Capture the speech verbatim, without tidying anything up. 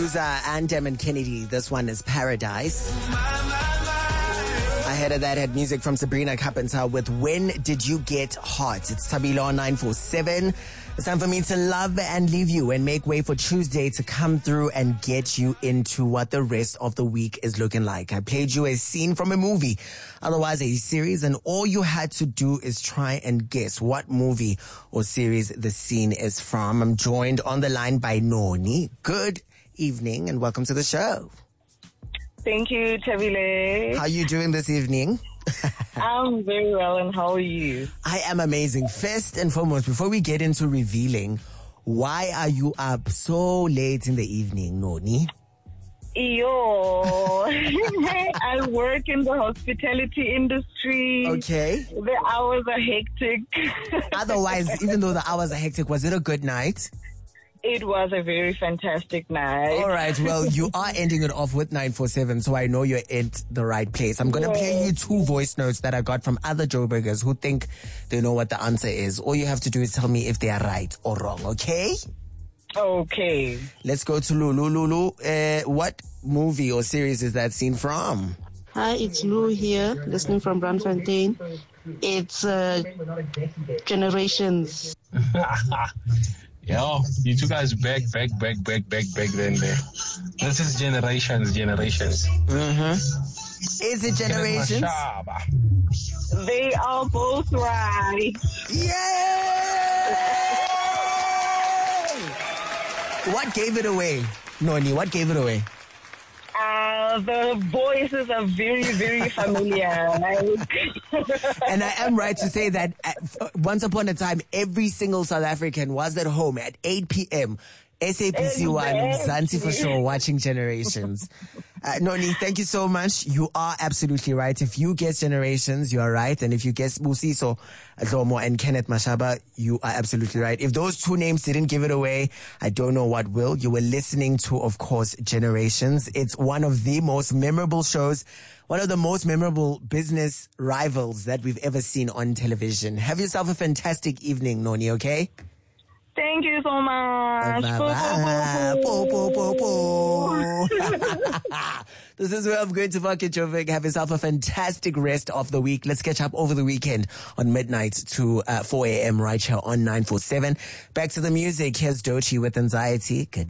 Uh, Anthem and Kennedy. This one is Paradise. Ahead of that, had music from Sabrina Carpenter with When Did You Get Hot? It's Tabilo on nine four seven. It's time for me to love and leave you and make way for Tuesday to come through and get you into what the rest of the week is looking like. I played you a scene from a movie, otherwise a series, and all you had to do is try and guess what movie or series the scene is from. I'm joined on the line by Noni. Good evening and welcome to the show. Thank you, Tabile. How are you doing this evening? I'm very well, and how are you? I am amazing. First and foremost, before we get into revealing, why are you up so late in the evening, Noni? Yo, I work in the hospitality industry. Okay. The hours are hectic. Otherwise, even though the hours are hectic, was it a good night? It was a very fantastic night. All right. Well, you are ending it off with nine four seven, so I know you're at the right place. I'm going to Yes. play you two voice notes that I got from other Joburgers who think they know what the answer is. All you have to do is tell me if they are right or wrong, okay? Okay. Let's go to Lulu. Lulu, uh, what movie or series is that scene from? Hi, it's Lou here, listening from Brandfontein. It's uh, Generations. Yo, you two guys back, back, back, back, back, back then there. This is Generations, Generations. Mm-hmm. Is it Generations? Mashaba. They are both right. Yay! What gave it away? Noni, what gave it away? Uh, the voices are very, very familiar. Like, And I am right to say that at, once upon a time, every single South African was at home at eight p.m. S A B C one, Exactly. Zanti for sure, watching Generations. Uh, Noni, thank you so much. You are absolutely right. If you guess Generations, you are right. And if you guess Busiso Dlomo and Kenneth Mashaba, you are absolutely right. If those two names didn't give it away, I don't know what will. You were listening to, of course, Generations. It's one of the most memorable shows, one of the most memorable business rivals that we've ever seen on television. Have yourself a fantastic evening, Noni, okay? thank you so much. Bye-bye. Po, po, po, po. This is where I'm going to fuck it, Jovic. Have yourself a fantastic rest of the week. Let's catch up over the weekend on midnight to uh, four a.m. right here on nine four seven. Back to the music. Here's Doechii with Anxiety. Good